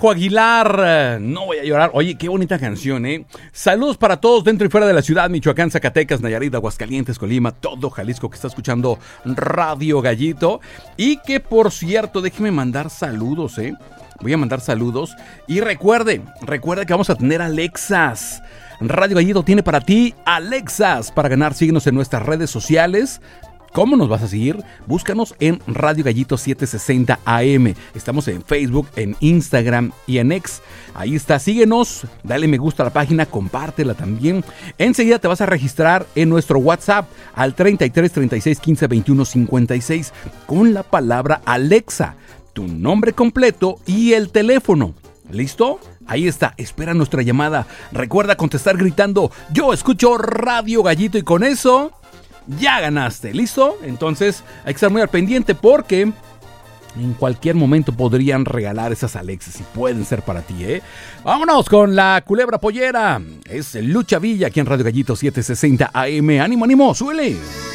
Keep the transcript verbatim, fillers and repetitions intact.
Majo Aguilar, no voy a llorar. Oye, qué bonita canción, ¿eh? Saludos para todos dentro y fuera de la ciudad, Michoacán, Zacatecas, Nayarit, Aguascalientes, Colima, todo Jalisco que está escuchando Radio Gallito. Y que, por cierto, déjeme mandar saludos, ¿eh? Voy a mandar saludos. Y recuerde, recuerde que vamos a tener Alexas. Radio Gallito tiene para ti Alexas. Para ganar, síguenos en nuestras redes sociales. ¿Cómo nos vas a seguir? Búscanos en Radio Gallito setecientos sesenta A M. Estamos en Facebook, en Instagram y en X. Ahí está, síguenos, dale me gusta a la página, compártela también. Enseguida te vas a registrar en nuestro WhatsApp al treinta y tres, treinta y seis, quince, veintiuno, cincuenta y seis con la palabra Alexa, tu nombre completo y el teléfono. ¿Listo? Ahí está, espera nuestra llamada. Recuerda contestar gritando, yo escucho Radio Gallito, y con eso ya ganaste, ¿listo? Entonces hay que estar muy al pendiente porque en cualquier momento podrían regalar esas Alexas y pueden ser para ti, ¿eh? Vámonos con la culebra pollera. Es Lucha Villa aquí en Radio Gallito setecientos sesenta A M. ¡Ánimo, ánimo! ¡Súbele!